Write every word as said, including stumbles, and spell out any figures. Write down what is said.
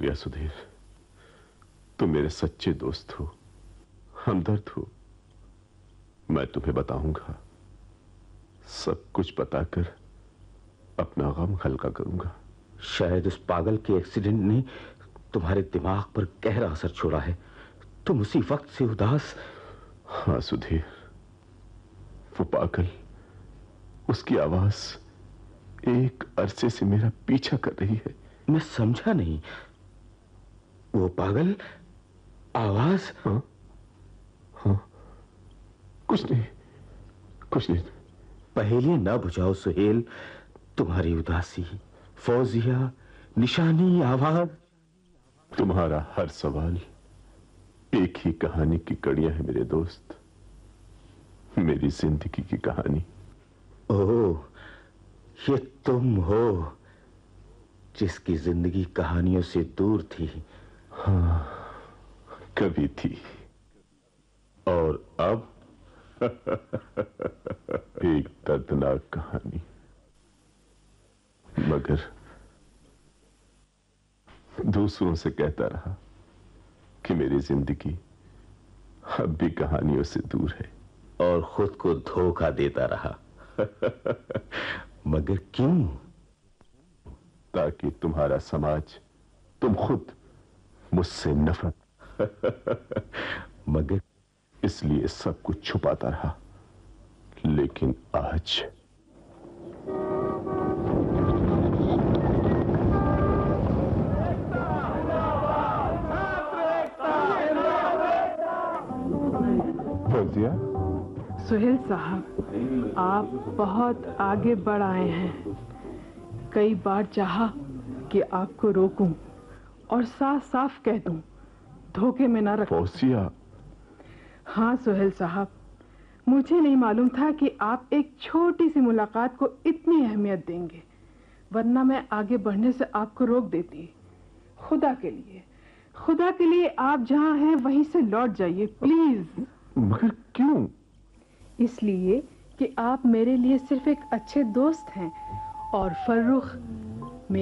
शुक्रिया सुधीर, तुम मेरे सच्चे दोस्त हो, हमदर्द हो। मैं तुम्हें बताऊंगा, सब कुछ बताकर अपना गम हल्का करूंगा। शायद उस पागल के एक्सीडेंट ने तुम्हारे दिमाग पर गहरा असर छोड़ा है। तुम उसी वक्त से उदास। हाँ सुधीर, वो पागल, उसकी आवाज एक अरसे से मेरा पीछा कर रही है। मैं समझा नहीं। वो पागल आवाज? हाँ हाँ, कुछ नहीं, कुछ नहीं। पहेली ना बुझाओ सुहेल। तुम्हारी उदासी, फौजिया, निशानी, आवाज। तुम्हारा हर सवाल एक ही कहानी की कड़ियां है मेरे दोस्त, मेरी जिंदगी की कहानी। ओह, ये तुम हो जिसकी जिंदगी कहानियों से दूर थी। हाँ, कभी थी, और अब एक दर्दनाक कहानी। मगर दूसरों से कहता रहा कि मेरी जिंदगी अब भी कहानियों से दूर है, और खुद को धोखा देता रहा। मगर क्यों? ताकि तुम्हारा समाज, तुम खुद मुझसे नफरत। मगर इसलिए सब कुछ छुपाता रहा। लेकिन आज फौजिया। सुहेल साहब, आप बहुत आगे बढ़ आए हैं। कई बार चाहा कि आपको रोकूं और साफ साफ कह दूं, धोखे में ना रखो। फौजिया। हाँ सुहेल साहब, मुझे नहीं मालूम था कि आप एक छोटी सी मुलाकात को इतनी अहमियत देंगे, वरना मैं आगे बढ़ने से आपको रोक देती। खुदा के लिए, खुदा के लिए आप जहाँ हैं वहीं से लौट जाइए प्लीज। मगर क्यों? इसलिए कि आप मेरे लिए सिर्फ एक अच्छे दोस्त हैं और फर्रुख